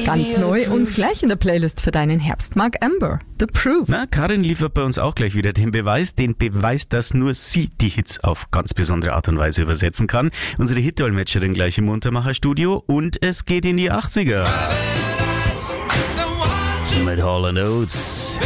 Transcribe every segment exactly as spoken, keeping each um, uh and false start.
Ganz neu und gleich in der Playlist für deinen Herbst, Mark Amber, The Proof. Na, Karin liefert bei uns auch gleich wieder den Beweis, den Beweis, dass nur sie die Hits auf ganz besondere Art und Weise übersetzen kann. Unsere Hit-Dolmetscherin gleich im Untermacher-Studio und es geht in die achtziger. Mit Hall and Oates.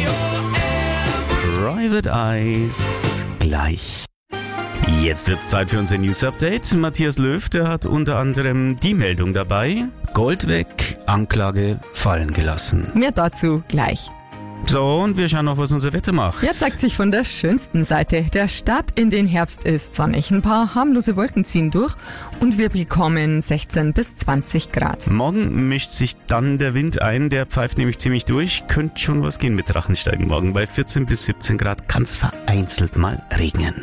Private Eyes. Gleich. Jetzt wird's Zeit für unser News-Update. Matthias Löw, der hat unter anderem die Meldung dabei. Gold weg, Anklage fallen gelassen. Mehr dazu gleich. So, und wir schauen noch, was unser Wetter macht. Jetzt zeigt sich von der schönsten Seite der Stadt. In den Herbst ist sonnig. Ein paar harmlose Wolken ziehen durch und wir bekommen sechzehn bis zwanzig Grad. Morgen mischt sich dann der Wind ein, der pfeift nämlich ziemlich durch. Könnte schon was gehen mit Drachensteigen morgen. Bei vierzehn bis siebzehn Grad kann es vereinzelt mal regnen.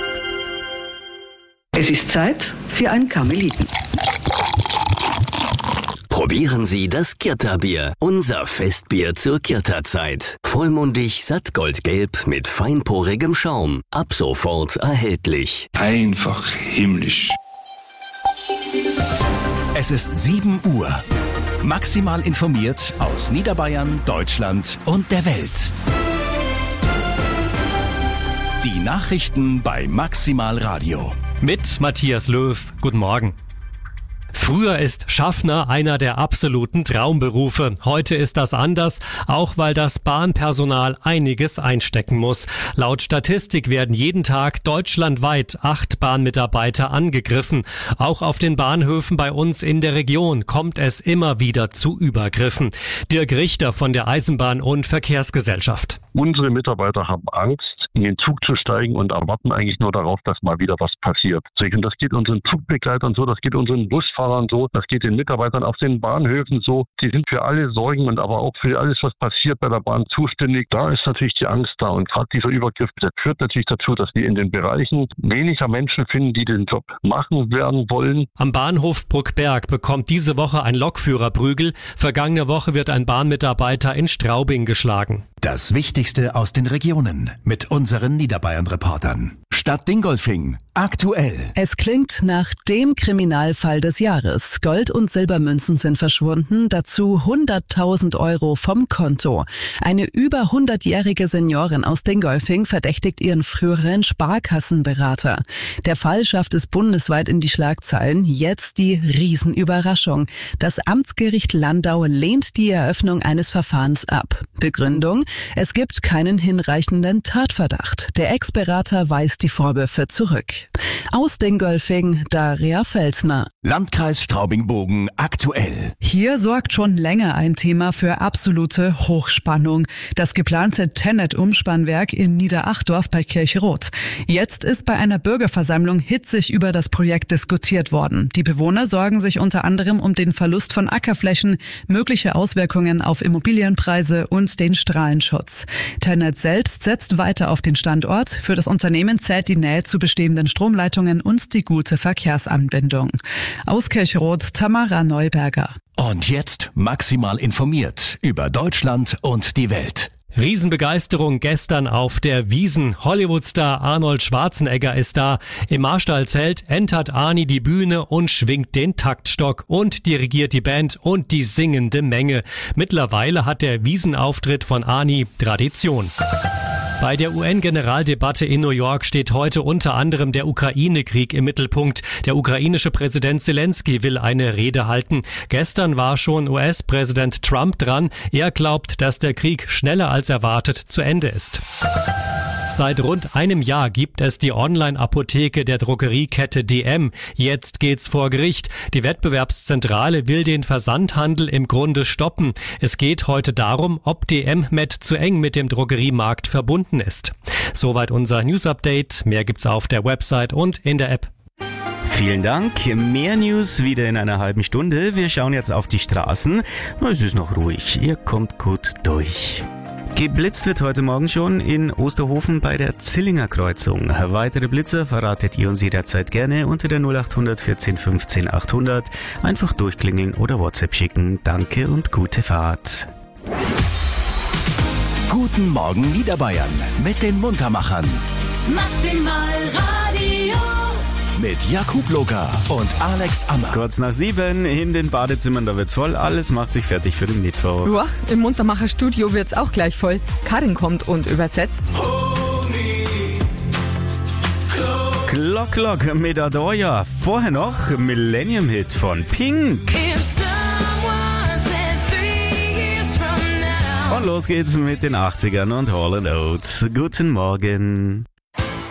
Es ist Zeit für ein Karmeliten. Probieren Sie das Kirta-Bier, unser Festbier zur Kirta-Zeit. Vollmundig, sattgoldgelb mit feinporigem Schaum. Ab sofort erhältlich. Einfach himmlisch. Es ist sieben Uhr. Maximal informiert aus Niederbayern, Deutschland und der Welt. Die Nachrichten bei Maximal Radio. Mit Matthias Löw. Guten Morgen. Früher ist Schaffner einer der absoluten Traumberufe. Heute ist das anders, auch weil das Bahnpersonal einiges einstecken muss. Laut Statistik werden jeden Tag deutschlandweit acht Bahnmitarbeiter angegriffen. Auch auf den Bahnhöfen bei uns in der Region kommt es immer wieder zu Übergriffen. Dirk Richter von der Eisenbahn- und Verkehrsgesellschaft. Unsere Mitarbeiter haben Angst, in den Zug zu steigen und erwarten eigentlich nur darauf, dass mal wieder was passiert. Und das geht unseren Zugbegleitern so, das geht unseren Busfahrern so, das geht den Mitarbeitern auf den Bahnhöfen so. Die sind für alle Sorgen und aber auch für alles, was passiert bei der Bahn zuständig. Da ist natürlich die Angst da und gerade dieser Übergriff, der führt natürlich dazu, dass wir in den Bereichen weniger Menschen finden, die den Job machen werden wollen. Am Bahnhof Bruckberg bekommt diese Woche ein Lokführer Prügel. Vergangene Woche wird ein Bahnmitarbeiter in Straubing geschlagen. Das Wichtigste aus den Regionen mit unseren Niederbayern-Reportern. Stadt Dingolfing. Aktuell. Es klingt nach dem Kriminalfall des Jahres. Gold- und Silbermünzen sind verschwunden, dazu hunderttausend Euro vom Konto. Eine über hundertjährige Seniorin aus Dingolfing verdächtigt ihren früheren Sparkassenberater. Der Fall schafft es bundesweit in die Schlagzeilen. Jetzt die Riesenüberraschung. Das Amtsgericht Landau lehnt die Eröffnung eines Verfahrens ab. Begründung: Es gibt keinen hinreichenden Tatverdacht. Der Ex-Berater weist die Vorwürfe zurück. Aus Dingolfing, Daria Felsner. Landkreis Straubing-Bogen aktuell. Hier sorgt schon länger ein Thema für absolute Hochspannung. Das geplante Tennet-Umspannwerk in Niederachdorf bei Kircheroth. Jetzt ist bei einer Bürgerversammlung hitzig über das Projekt diskutiert worden. Die Bewohner sorgen sich unter anderem um den Verlust von Ackerflächen, mögliche Auswirkungen auf Immobilienpreise und den Strahlenschutz. Tennet selbst setzt weiter auf den Standort. Für das Unternehmen zählt die Nähe zu bestehenden Stromleitungen und die gute Verkehrsanbindung. Aus Kircheroth, Tamara Neuberger. Und jetzt maximal informiert über Deutschland und die Welt. Riesenbegeisterung gestern auf der Wiesn. Hollywoodstar Arnold Schwarzenegger ist da. Im Marstallzelt entert Arnie die Bühne und schwingt den Taktstock und dirigiert die Band und die singende Menge. Mittlerweile hat der Wiesn-Auftritt von Arnie Tradition. Bei der U N-Generaldebatte in New York steht heute unter anderem der Ukraine-Krieg im Mittelpunkt. Der ukrainische Präsident Zelensky will eine Rede halten. Gestern war schon U S-Präsident Trump dran. Er glaubt, dass der Krieg schneller als erwartet zu Ende ist. Seit rund einem Jahr gibt es die Online-Apotheke der Drogeriekette D M. Jetzt geht's vor Gericht. Die Wettbewerbszentrale will den Versandhandel im Grunde stoppen. Es geht heute darum, ob D M Med zu eng mit dem Drogeriemarkt verbunden ist. Soweit unser News-Update. Mehr gibt's auf der Website und in der App. Vielen Dank. Mehr News wieder in einer halben Stunde. Wir schauen jetzt auf die Straßen. Es ist noch ruhig. Ihr kommt gut durch. Geblitzt wird heute Morgen schon in Osterhofen bei der Zillinger Kreuzung. Weitere Blitzer verratet ihr uns jederzeit gerne unter der null acht hundert vierzehn fünfzehn achthundert. Einfach durchklingeln oder WhatsApp schicken. Danke und gute Fahrt. Guten Morgen Niederbayern mit den Muntermachern. Maximal Radio. mit Jakub Loga und Alex Ammer. Kurz nach sieben in den Badezimmern, da wird's voll. Alles macht sich fertig für den Mittwoch. Ja, im Muntermacher Studio wird's auch gleich voll. Karin kommt und übersetzt. Clock Clock mit Adoya. Vorher noch Millennium Hit von Pink. Und los geht's mit den achtzigern und Hall and Oates. Guten Morgen.